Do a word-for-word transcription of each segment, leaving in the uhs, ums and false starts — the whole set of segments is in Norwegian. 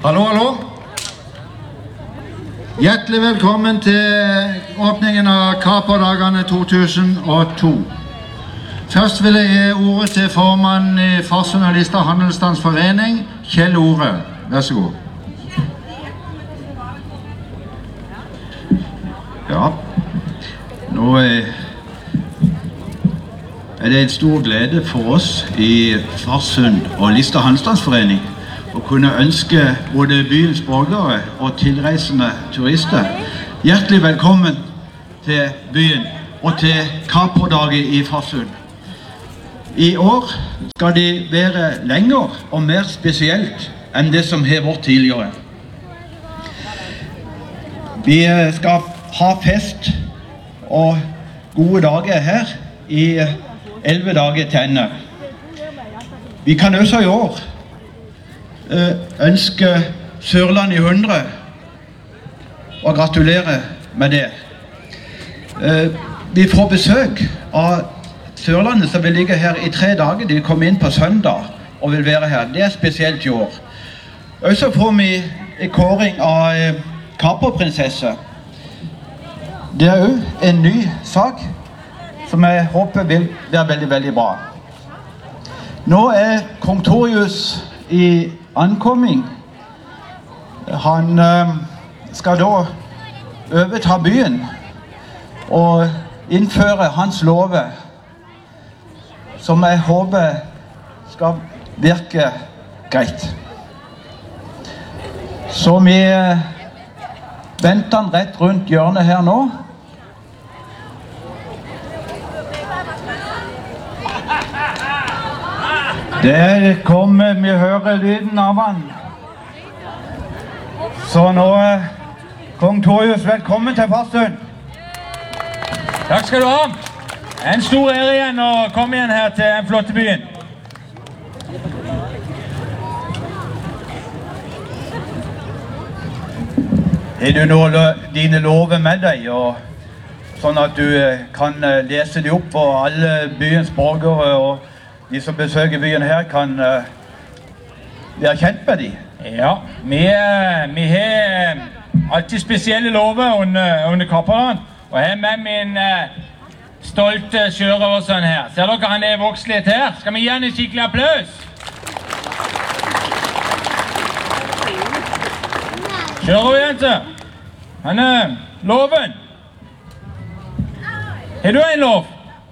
Hallo, hallo. Hjertelig velkommen til åpningen av Kaperdagene to tusen og to. Først vil jeg gi ordet til formann i Farsund og Lista Handelsstandsforening, Kjell Ore. Vær så god. Ja, nå er det en stor glede for oss i Farsund og Lista Handelsstandsforening å kunne ønske både byens borgere og tilreisende turister hjertelig velkommen til byen og til Kaperdager i Farsund. I år skal de være lenger og mer spesielt enn det som har vært tidligere. Vi skal ha fest og gode dager her i elleve dager til ende. Vi kan også i år ønske Sørland i hundre og gratulere med det. Vi får besøk av Sørlandet som vil ligge her i tre dager. De kommer inn på søndag og vil være her. Det er spesielt i år. Og så får vi en kåring av Kaperprinsesse. Det er jo en ny sak som jeg håper vil være veldig, veldig bra. Nå er kong Torius i ankomming. Han skal da overta byen og innføre hans lover, som jeg håper skal virke greit. Så vi venter han rett rundt hjørnet her nå. Der kommer vi hører lyden av han. Så nå, kong Torius, velkommen til Farsund. Takk skal du ha. En stor ære igjen å komme igjen her til den flotte byen. Har du nå dine lover med deg, og sånn at du kan lese de opp, og alle byens borgere og de som besøker byen her kan uh, være kjent med de? Ja, vi, vi har alltid spesielle lover under, under Kaperdagene, og jeg har med min uh, stolte sjørøversønn her. Ser dere han er vokst litt her? Skal vi gi han en skikkelig applaus? Sjørøverjente, han er loven. Har du en lov?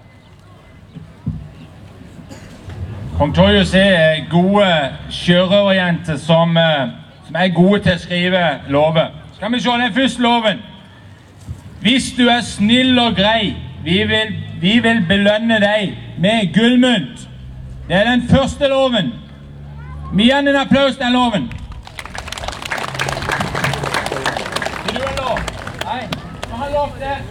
Kong Torius er gode sjørøverjenter som, som er gode til å skrive lover. Skal vi se den første loven. Hvis du er snill og grei, vi vil, vi vil belønne deg med gullmynt. Det er den første loven. Vi gir en applaus til den loven. Vil du ha lov? Nei, nå har lov det.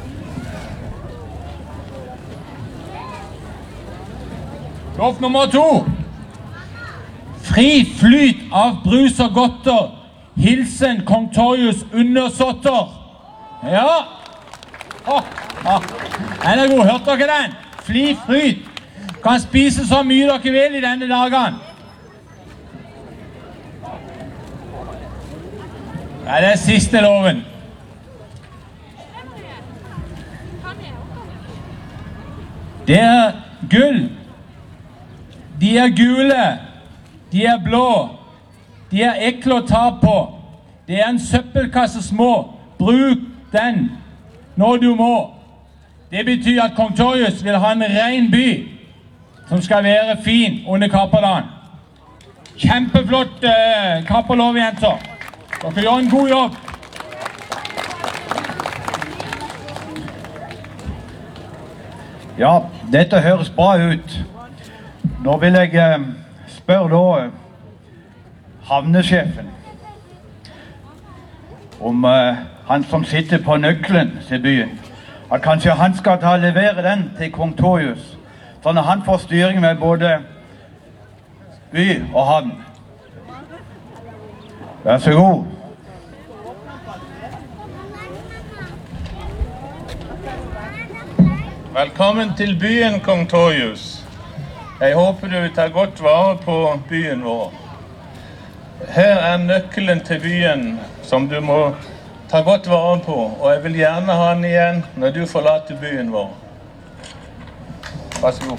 Lov nummer to. Fri flyt av brus og godter. Hilsen kong Torius undersåtter. Ja. Åh, åh. Den er god. Hørte dere den? Fri flyt. Kan spise så mye dere vil i denne dagen. Ja, det er siste loven. Det er gull. De er gule, de er blå, de er ekle å ta på. Det er en søppelkasse små. Bruk den når du må. Det betyr at kong Torius vil ha en ren by som skal være fin under Kaperdagen. Kjempeflott eh, Kaperlov, jenter. Dere gjør en god jobb. Ja, dette høres bra ut. Nå vil jeg eh, spørre da havnesjefen om eh, han som sitter på nøkkelen til byen, at kanskje han skal ta levere den til kong Torius, sånn at han får styring med både by og havn. Vær så god. Velkommen til byen, kong Torius. Jeg håper du tar godt vare på byen vår. Her er nøkkelen til byen som du må ta godt vare på, og jeg vil gjerne ha den igjen når du forlater byen vår. Vær så god.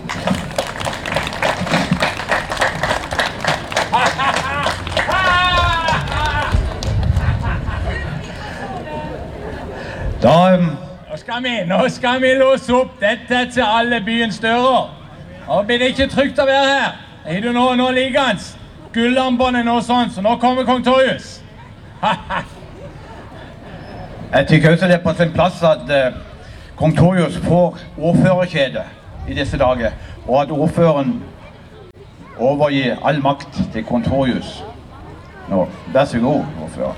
Da um, Nå skal vi, nå skal vi låse opp dette til alle byens dører. Nå blir det ikke trygt å være her. Er du nå, nå liggende? Gullarmbåndet og sånn, så nå kommer kong Torjus. jeg tykker også det er på sin plass at uh, kong Torjus får ordførerkjede i disse dager, og at ordføreren overgir all makt til kong Torjus. Nå, vær så god, ordfører.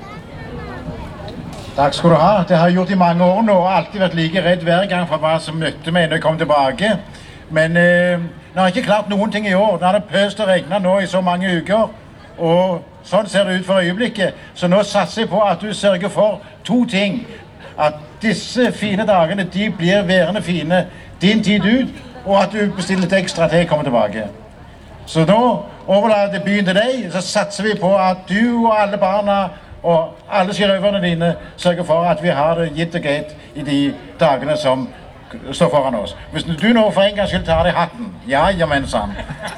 Takk skal du ha. Det har jeg gjort i mange år nå, og alltid vært like redd hver gang for hva som møtte meg når jeg kom tilbake. Men eh, nå har jeg ikke klart noen ting i år. Nå har det pøst og regnet nå i så mange uker, og sånn ser det ut for øyeblikket. Så nå satser jeg på at du sørger for to ting. At disse fine dagene, de blir værende fine din tid ut, og at du bestiller litt ekstra til jeg kommer tilbake. Så nå overlater jeg byen til deg, så satser vi på at du og alle barna og alle sjørøverne dine sørger for at vi har det gitt og greit i de dagene som står foran oss. Hvis du nå for en gang skyld tar deg hatten, ja, jamen sann.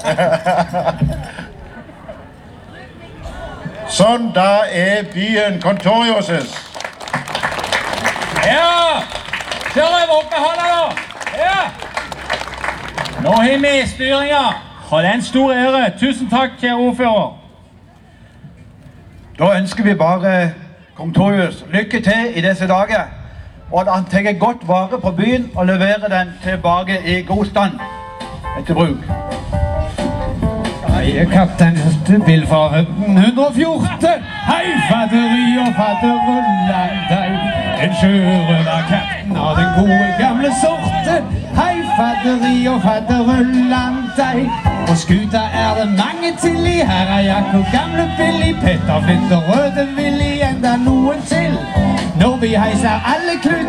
Sånn, da er byen kong Torjus'. Ja! Kjør opp med hånda da! Ja! Nå har vi styringa, og det er en stor ære. Tusen takk, kjære ordfører. Da ønsker vi bare kong Torjus lykke til i disse dager, og at han tar godt vare på byen og leverer den tilbake i god stand etter bruk. Jeg er kaptein Hurtigbil fra Høtten hundre og fjorten. Hei, fatteri og fatterullan deg. En sjørøverkaptein av den gode gamle sorten. Hei, fatteri og fatterullan deg. På skuta er det mange til i. Her er Jakob, gamle Billy, Petter, Flint og Røde Willy, enda noen til. Når vi heiser alle klut